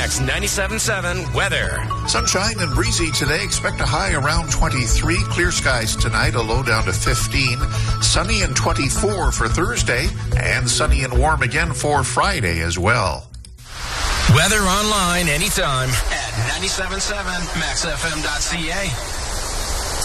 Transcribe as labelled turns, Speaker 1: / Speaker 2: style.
Speaker 1: Max 97.7 weather.
Speaker 2: Sunshine and breezy today. Expect a high around 23. Clear skies tonight, a low down to 15. Sunny and 24 for Thursday, and sunny and warm again for Friday as well.
Speaker 1: Weather online anytime at 97.7maxfm.ca.